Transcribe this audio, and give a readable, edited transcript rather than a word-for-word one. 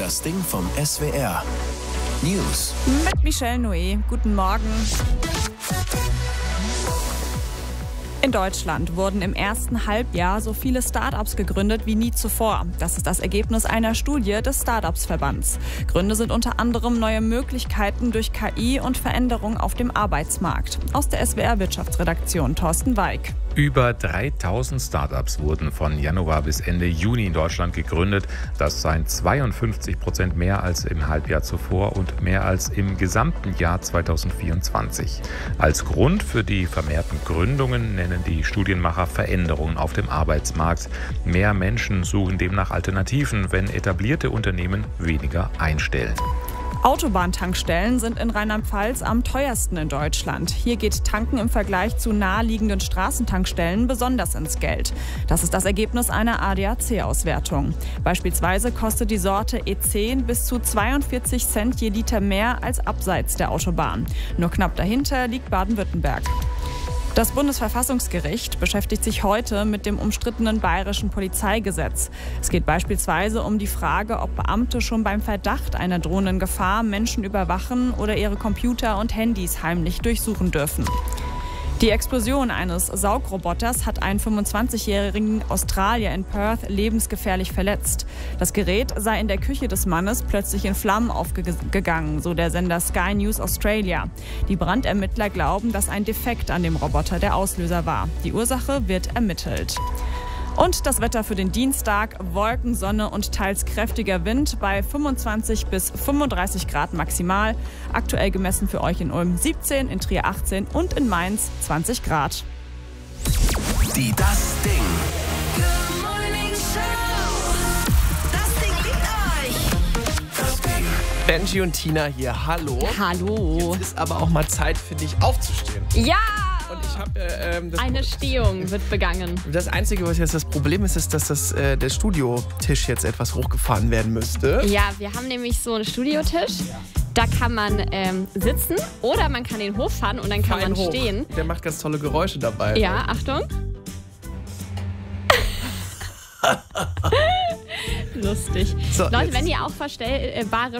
Das Ding vom SWR. News. Mit Michelle Noé. Guten Morgen. In Deutschland wurden im ersten Halbjahr so viele Start-ups gegründet wie nie zuvor. Das ist das Ergebnis einer Studie des Start-ups-Verbands. Gründe sind unter anderem neue Möglichkeiten durch KI und Veränderungen auf dem Arbeitsmarkt. Aus der SWR-Wirtschaftsredaktion Thorsten Weig. Über 3000 Startups wurden von Januar bis Ende Juni in Deutschland gegründet. Das seien 52% mehr als im Halbjahr zuvor und mehr als im gesamten Jahr 2024. Als Grund für die vermehrten Gründungen nennen die Studienmacher Veränderungen auf dem Arbeitsmarkt. Mehr Menschen suchen demnach Alternativen, wenn etablierte Unternehmen weniger einstellen. Autobahntankstellen sind in Rheinland-Pfalz am teuersten in Deutschland. Hier geht Tanken im Vergleich zu naheliegenden Straßentankstellen besonders ins Geld. Das ist das Ergebnis einer ADAC-Auswertung. Beispielsweise kostet die Sorte E10 bis zu 42 Cent je Liter mehr als abseits der Autobahn. Nur knapp dahinter liegt Baden-Württemberg. Das Bundesverfassungsgericht beschäftigt sich heute mit dem umstrittenen bayerischen Polizeigesetz. Es geht beispielsweise um die Frage, ob Beamte schon beim Verdacht einer drohenden Gefahr Menschen überwachen oder ihre Computer und Handys heimlich durchsuchen dürfen. Die Explosion eines Saugroboters hat einen 25-jährigen Australier in Perth lebensgefährlich verletzt. Das Gerät sei in der Küche des Mannes plötzlich in Flammen aufgegangen, so der Sender Sky News Australia. Die Brandermittler glauben, dass ein Defekt an dem Roboter der Auslöser war. Die Ursache wird ermittelt. Und das Wetter für den Dienstag: Wolken, Sonne und teils kräftiger Wind bei 25 bis 35 Grad maximal. Aktuell gemessen für euch in Ulm 17, in Trier 18 und in Mainz 20 Grad. Die Das Ding. Good Morning Show. Das Ding liegt euch. Das Ding. Benji und Tina hier, hallo. Hallo. Jetzt ist aber auch mal Zeit für dich aufzustehen. Ja! Und ich habe Eine Stehung wird begangen. Das Einzige, was jetzt das Problem ist, ist, dass der Studiotisch jetzt etwas hochgefahren werden müsste. Ja, wir haben nämlich so einen Studiotisch. Da kann man sitzen oder man kann den hochfahren und dann kann man hoch. stehen. Der macht ganz tolle Geräusche dabei. Ja, Achtung. Lustig. So, Leute, jetzt- wenn ihr auch verstellbare